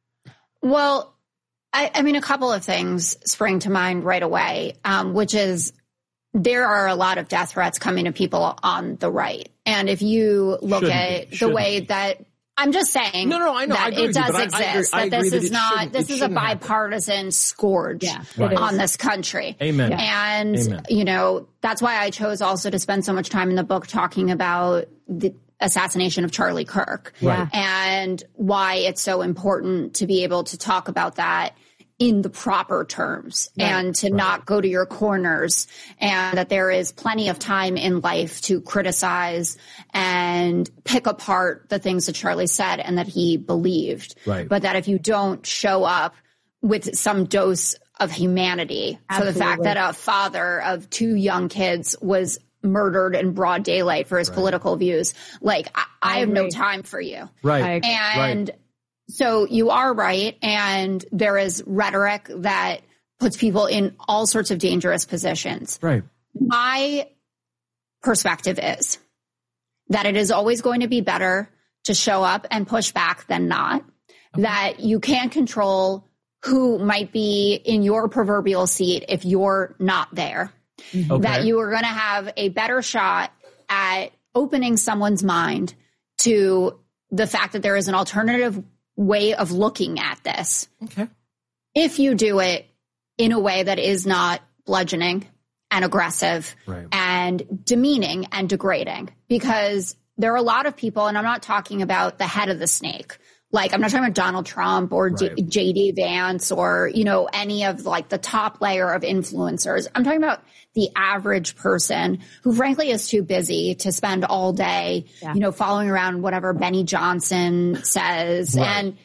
Well, I mean, a couple of things spring to mind right away, which is there are a lot of death threats coming to people on the right. And if you look at the way that, I'm just saying I know, that it does exist, that this is a bipartisan scourge on this country. Amen. And, Amen. That's why I chose also to spend so much time in the book talking about the assassination of Charlie Kirk, and why it's so important to be able to talk about that in the proper terms, and to not go to your corners, and that there is plenty of time in life to criticize and pick apart the things that Charlie said and that he believed. Right. But that if you don't show up with some dose of humanity for the fact that a father of 2 young kids was murdered in broad daylight for his political views, like I have no time for you. Right. And so you are right. And there is rhetoric that puts people in all sorts of dangerous positions. Right. My perspective is that it is always going to be better to show up and push back than not. That you can't control who might be in your proverbial seat if you're not there. Okay. That you are going to have a better shot at opening someone's mind to the fact that there is an alternative way of looking at this. Okay. If you do it in a way that is not bludgeoning and aggressive and demeaning and degrading, because there are a lot of people, and I'm not talking about the head of the snake. Like, I'm not talking about Donald Trump or JD Vance or, any of like the top layer of influencers. I'm talking about the average person who frankly is too busy to spend all day, following around whatever Benny Johnson says. Right. And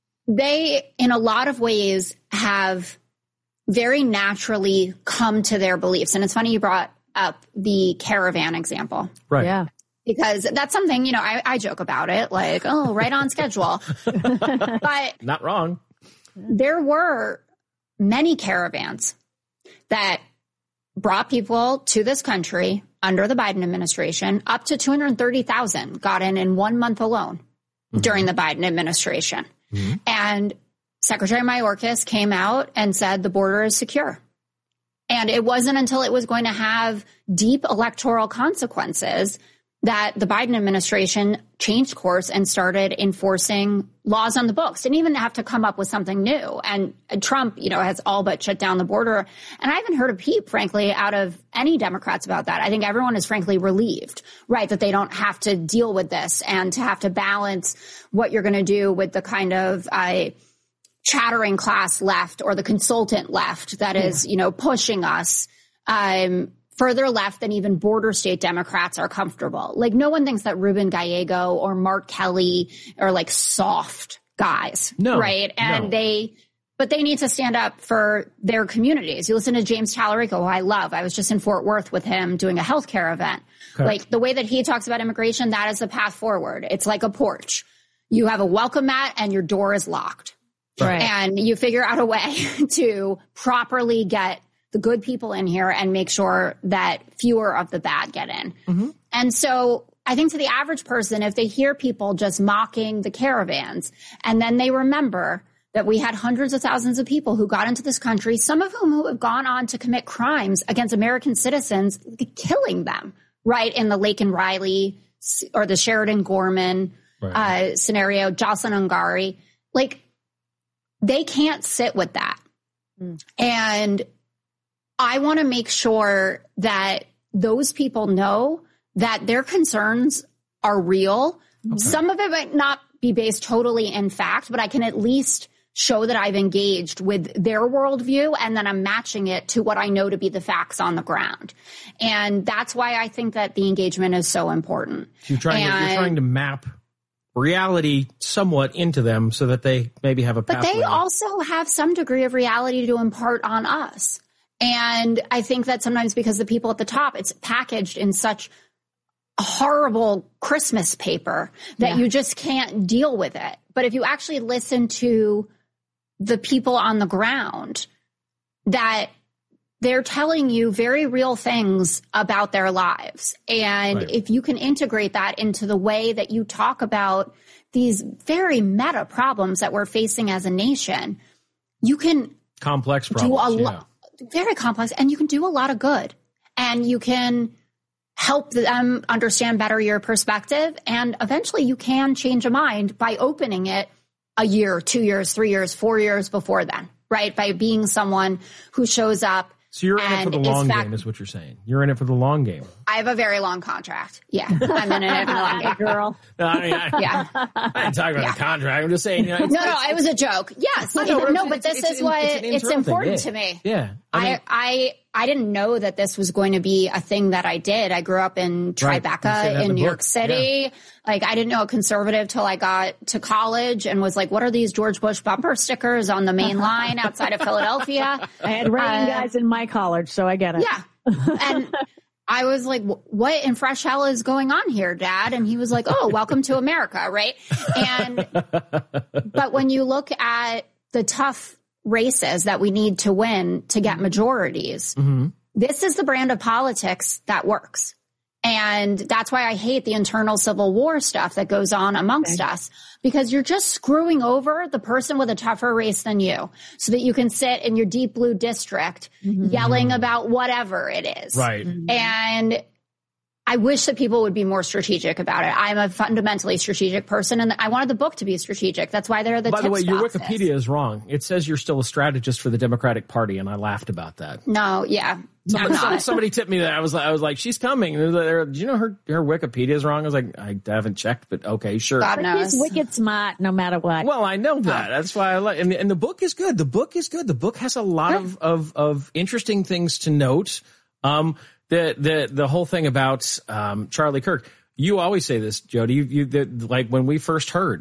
they, in a lot of ways, have very naturally come to their beliefs. And it's funny you brought up the caravan example. Right. Yeah. Because that's something, I joke about it, like, right on schedule. But not wrong. There were many caravans that brought people to this country under the Biden administration. Up to 230,000 got in 1 month alone during the Biden administration. Mm-hmm. And Secretary Mayorkas came out and said the border is secure. And it wasn't until it was going to have deep electoral consequences that the Biden administration changed course and started enforcing laws on the books. Didn't even have to come up with something new. And Trump, has all but shut down the border. And I haven't heard a peep, frankly, out of any Democrats about that. I think everyone is frankly relieved, right, that they don't have to deal with this and to have to balance what you're going to do with the kind of chattering class left or the consultant left that is, pushing us further left than even border state Democrats are comfortable. Like, no one thinks that Ruben Gallego or Mark Kelly are like soft guys. No. Right. And but they need to stand up for their communities. You listen to James Tallarico, who I love. I was just in Fort Worth with him doing a healthcare event. Okay. Like, the way that he talks about immigration, that is the path forward. It's like a porch. You have a welcome mat and your door is locked. Right. And you figure out a way to properly get the good people in here and make sure that fewer of the bad get in. Mm-hmm. And so I think to the average person, if they hear people just mocking the caravans and then they remember that we had hundreds of thousands of people who got into this country, some of whom who have gone on to commit crimes against American citizens, killing them, right? In the Laken Riley or the Sheridan Gorman scenario, Jocelyn Ungari, like they can't sit with that. And I want to make sure that those people know that their concerns are real. Okay. Some of it might not be based totally in fact, but I can at least show that I've engaged with their worldview and then I'm matching it to what I know to be the facts on the ground. And that's why I think that the engagement is so important. So you're trying to map reality somewhat into them so that they maybe have a pathway. But they also have some degree of reality to impart on us. And I think that sometimes because the people at the top, it's packaged in such a horrible Christmas paper that you just can't deal with it. But if you actually listen to the people on the ground, that they're telling you very real things about their lives. And if you can integrate that into the way that you talk about these very meta problems that we're facing as a nation, you can complex problems, very complex, and you can do a lot of good, and you can help them understand better your perspective. And eventually you can change a mind by opening it a year, 2 years, 3 years, 4 years before then, right? By being someone who shows up. So you're in it for the long game is what you're saying. You're in it for the long game. I have a very long contract. Yeah. I'm in it for the long game. Girl. No, I mean, I ain't talking about the contract. I'm just saying, you know. No, it was a joke. Yes. But this is what it's important to me. Yeah. I didn't know that this was going to be a thing that I did. I grew up in Tribeca in New York City. Yeah. Like, I didn't know a conservative till I got to college and was like, what are these George Bush bumper stickers on the main line outside of Philadelphia? I had Reagan guys in my college, so I get it. Yeah. And I was like, what in fresh hell is going on here, Dad? And he was like, oh, welcome to America, right? But when you look at the tough races that we need to win to get majorities, this is the brand of politics that works. And that's why I hate the internal civil war stuff that goes on amongst us, because you're just screwing over the person with a tougher race than you so that you can sit in your deep blue district yelling about whatever it is. Right. And I wish that people would be more strategic about it. I'm a fundamentally strategic person, and I wanted the book to be strategic. That's why there are the tips boxes. By the way, your Wikipedia is wrong. It says you're still a strategist for the Democratic Party, and I laughed about that. No, yeah. Somebody tipped me that. I was like, she's coming. Do you know her Wikipedia is wrong? I was like, I haven't checked, but okay, sure. God knows. She's wicked smart no matter what. Well, I know that. That's why I like, and the book is good. The book is good. The book has a lot of interesting things to note. The whole thing about Charlie Kirk. You always say this, Jody. Like when we first heard.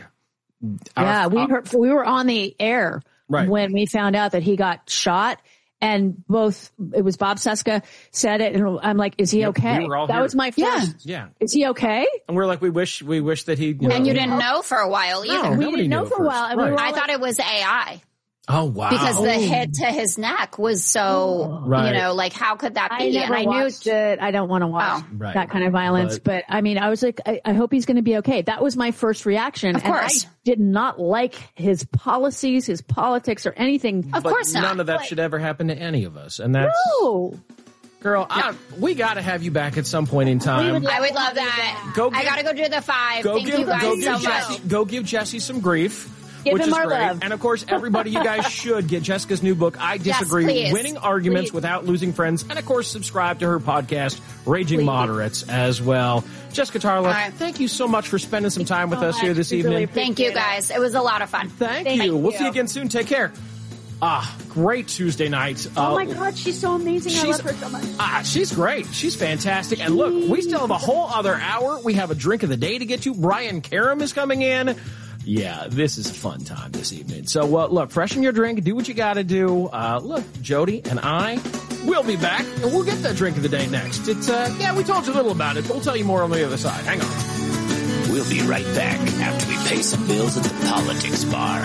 We were on the air when we found out that he got shot, and it was Bob Cesca said it, and I'm like, is he okay? That was my first. Yeah. Is he okay? And we're like, we wish that he. And you didn't know for a while either. We didn't know for a while. And I thought it was AI. Oh, wow. Because the hit to his neck was so, like, how could that be? I knew it. I don't want to watch that kind of violence. But I mean, I was like, I hope he's going to be okay. That was my first reaction. Of course. And I did not like his policies, his politics, or anything. Of course not. None of that should ever happen to any of us. And that's. No. Girl, we got to have you back at some point in time. I would love that. I got to go do the 5. Thank you guys so much. Go give Jesse some grief. Give him our love. And of course, everybody, you guys should get Jessica's new book, I Disagree, yes, Winning Arguments Without Losing Friends. And of course, subscribe to her podcast, Raging Moderates, as well. Jessica Tarla, thank you so much for spending some time with us here this evening. Really thank you, guys. It was a lot of fun. Thank you. We'll see you again soon. Take care. Great Tuesday night. Oh my God, she's so amazing. I love her so much. She's great. She's fantastic. And look, we still have a whole other hour. We have a drink of the day to get to. Brian Karam is coming in. Yeah, this is a fun time this evening. So, look, freshen your drink, do what you got to do. Look, Jody and I will be back, and we'll get that drink of the day next. It's, we told you a little about it. We'll tell you more on the other side. Hang on. We'll be right back after we pay some bills at the politics bar.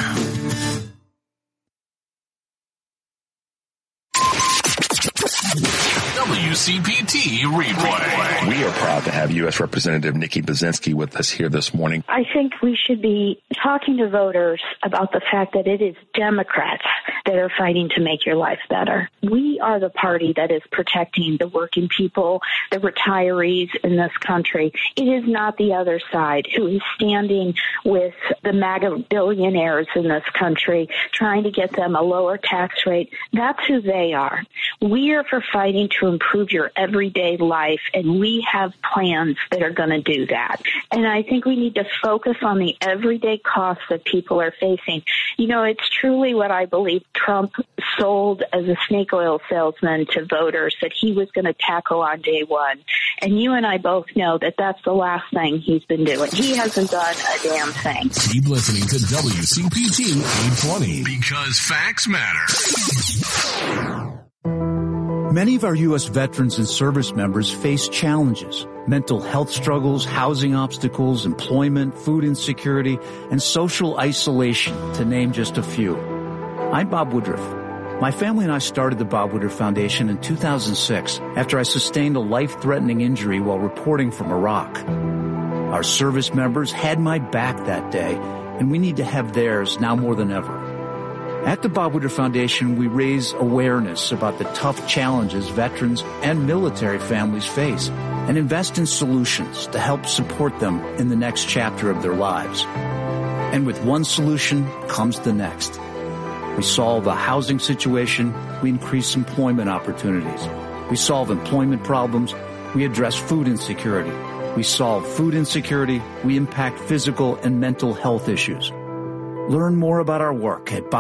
WCPT replay. We are proud to have U.S. Representative Nikki Buzinski with us here this morning. I think we should be talking to voters about the fact that it is Democrats that are fighting to make your life better. We are the party that is protecting the working people, the retirees in this country. It is not the other side who is standing with the MAGA billionaires in this country, trying to get them a lower tax rate. That's who they are. We are for fighting to improve your everyday life, and we have plans that are going to do that. And I think we need to focus on the everyday costs that people are facing. You know, it's truly what I believe Trump sold as a snake oil salesman to voters that he was going to tackle on day one. And you and I both know that that's the last thing he's been doing. He hasn't done a damn thing. Keep listening to WCPT 820 because facts matter. Many of our U.S. veterans and service members face challenges: mental health struggles, housing obstacles, employment, food insecurity, and social isolation, to name just a few. I'm Bob Woodruff. My family and I started the Bob Woodruff Foundation in 2006 after I sustained a life-threatening injury while reporting from Iraq. Our service members had my back that day, and we need to have theirs now more than ever. At the Bob Woodruff Foundation, we raise awareness about the tough challenges veterans and military families face and invest in solutions to help support them in the next chapter of their lives. And with one solution comes the next. We solve a housing situation, we increase employment opportunities. We solve employment problems, we address food insecurity. We solve food insecurity, we impact physical and mental health issues. Learn more about our work at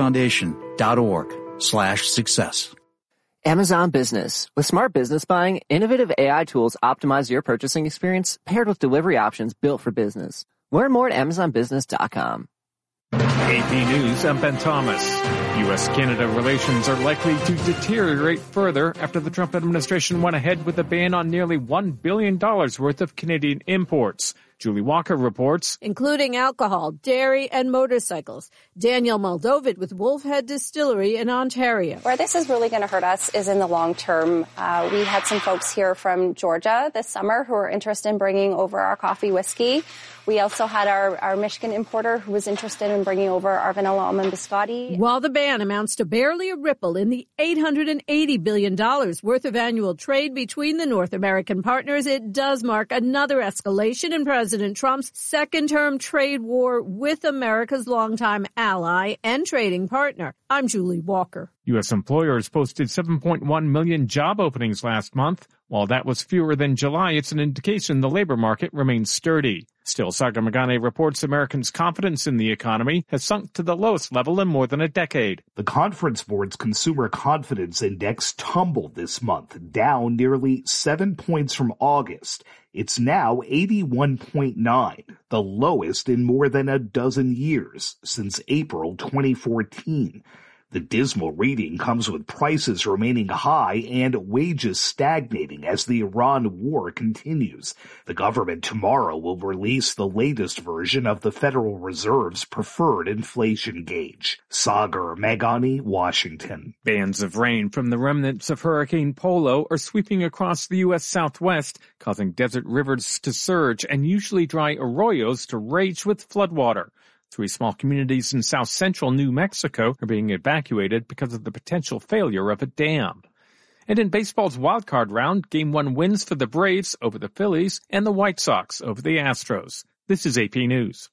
bobwoodrufffoundation.org/success. Amazon Business. With smart business buying, innovative AI tools optimize your purchasing experience paired with delivery options built for business. Learn more at amazonbusiness.com. AP News, I'm Ben Thomas. U.S.-Canada relations are likely to deteriorate further after the Trump administration went ahead with a ban on nearly $1 billion worth of Canadian imports. Julie Walker reports. Including alcohol, dairy, and motorcycles. Danielle Moldovid with Wolfhead Distillery in Ontario. Where this is really going to hurt us is in the long term. We had some folks here from Georgia this summer who were interested in bringing over our coffee whiskey. We also had our Michigan importer who was interested in bringing over our vanilla almond biscotti. While the ban amounts to barely a ripple in the $880 billion worth of annual trade between the North American partners, it does mark another escalation in President Trump's second-term trade war with America's longtime ally and trading partner. I'm Julie Walker. U.S. employers posted 7.1 million job openings last month. While that was fewer than July, it's an indication the labor market remains sturdy. Still, Sagar Magane reports Americans' confidence in the economy has sunk to the lowest level in more than a decade. The Conference Board's Consumer Confidence Index tumbled this month, down nearly 7 points from August. It's now 81.9, the lowest in more than a dozen years, since April 2014. The dismal reading comes with prices remaining high and wages stagnating as the Iran war continues. The government tomorrow will release the latest version of the Federal Reserve's preferred inflation gauge. Sagar Magani, Washington. Bands of rain from the remnants of Hurricane Polo are sweeping across the U.S. Southwest, causing desert rivers to surge and usually dry arroyos to rage with floodwater. 3 small communities in south-central New Mexico are being evacuated because of the potential failure of a dam. And in baseball's wildcard round, Game 1 wins for the Braves over the Phillies and the White Sox over the Astros. This is AP News.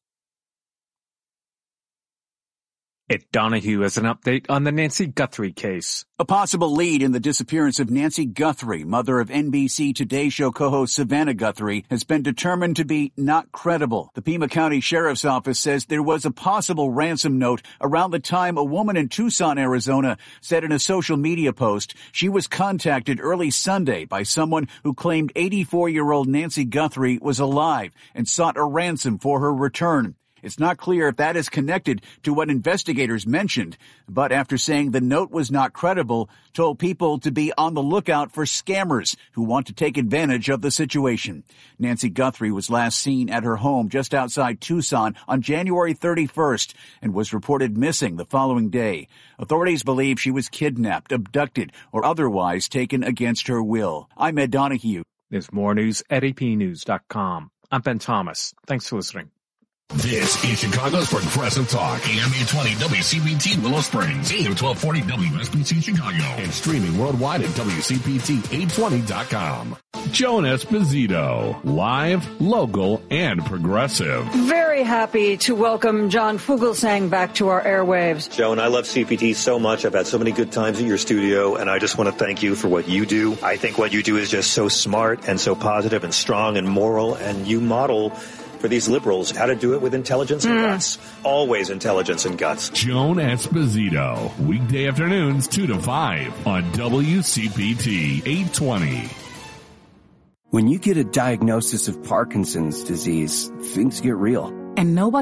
Ed Donahue has an update on the Nancy Guthrie case. A possible lead in the disappearance of Nancy Guthrie, mother of NBC Today Show co-host Savannah Guthrie, has been determined to be not credible. The Pima County Sheriff's Office says there was a possible ransom note around the time a woman in Tucson, Arizona, said in a social media post she was contacted early Sunday by someone who claimed 84-year-old Nancy Guthrie was alive and sought a ransom for her return. It's not clear if that is connected to what investigators mentioned, but after saying the note was not credible, told people to be on the lookout for scammers who want to take advantage of the situation. Nancy Guthrie was last seen at her home just outside Tucson on January 31st and was reported missing the following day. Authorities believe she was kidnapped, abducted, or otherwise taken against her will. I'm Ed Donahue. There's more news at apnews.com. I'm Ben Thomas. Thanks for listening. This is Chicago's Progressive Talk, AM 820 WCPT Willow Springs, AM 1240 WSBC Chicago, and streaming worldwide at WCPT820.com. Joan Esposito, live, local, and progressive. Very happy to welcome John Fugelsang back to our airwaves. Joan, I love CPT so much. I've had so many good times at your studio, and I just want to thank you for what you do. I think what you do is just so smart and so positive and strong and moral, and you model for these liberals how to do it with intelligence and guts. Always intelligence and guts. Joan Esposito, weekday afternoons 2 to 5 on WCPT 820. When you get a diagnosis of Parkinson's disease, things get real. And nobody